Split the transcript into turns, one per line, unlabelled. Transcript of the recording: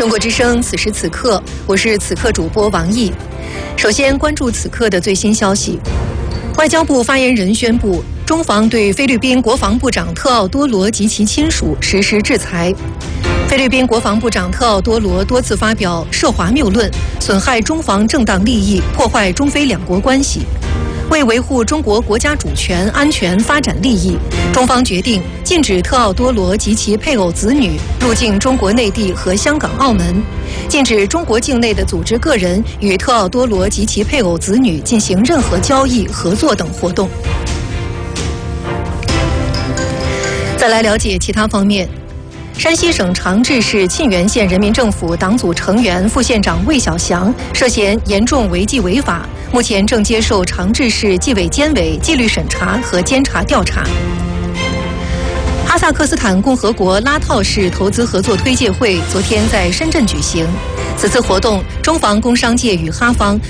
中国之声，此时此刻，我是此刻主播王毅。首先关注此刻的最新消息。外交部发言人宣布，中方对菲律宾国防部长特奥多罗及其亲属实施制裁。菲律宾国防部长特奥多罗多次发表涉华谬论，损害中方正当利益，破坏中菲两国关系。为维护中国国家主权、安全、发展利益，中方决定禁止特奥多罗及其配偶子女入境中国内地和香港、澳门，禁止中国境内的组织个人与特奥多罗及其配偶子女进行任何交易、合作等活动。再来了解其他方面。山西省长治市沁源县人民政府党组成员、副县长魏小祥涉嫌严重违纪违法，目前正接受长治市纪委监委纪律审查和监察调查。哈萨克斯坦共和国拉套市投资合作推介会昨天在深圳举行。此次活动，中防工商界与哈方